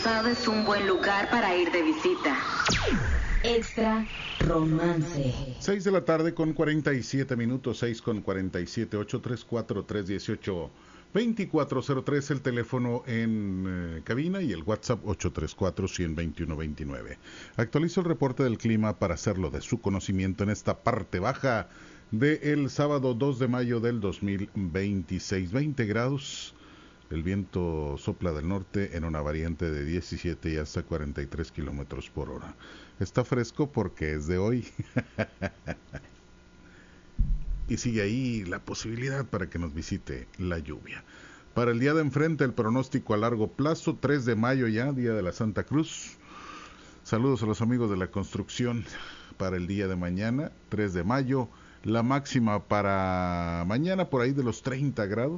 sabes un buen lugar para ir de visita. Extra Romance. 6 de la tarde con 47 minutos, 6 con 47, 834-318-2403, el teléfono en cabina y el WhatsApp 834-121-29. Actualizo el reporte del clima para hacerlo de su conocimiento en esta parte baja del sábado 2 de mayo del 2026, 20 grados. El viento sopla del norte en una variante de 17 y hasta 43 kilómetros por hora. Está fresco porque es de hoy. Y sigue ahí la posibilidad para que nos visite la lluvia. Para el día de enfrente, el pronóstico a largo plazo, 3 de mayo ya, Día de la Santa Cruz. Saludos a los amigos de la construcción. Para el día de mañana, 3 de mayo, la máxima para mañana por ahí de los 30 grados.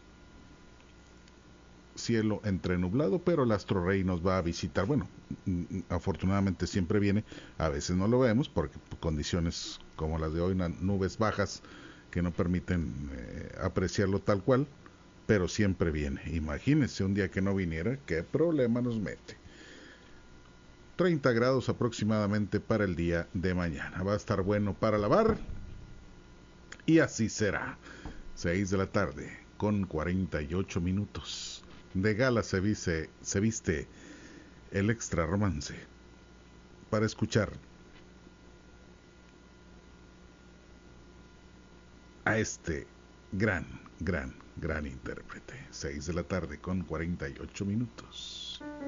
Cielo entre nublado, pero el astro rey nos va a visitar. Bueno, afortunadamente siempre viene, a veces no lo vemos porque condiciones como las de hoy, nubes bajas que no permiten apreciarlo tal cual, pero siempre viene. Imagínense un día que no viniera, qué problema nos mete. 30 grados aproximadamente para el día de mañana. Va a estar bueno para lavar y así será. 6 de la tarde con 48 minutos. De gala se viste el Extra Romance para escuchar a este gran intérprete. 6 de la tarde con 48 minutos.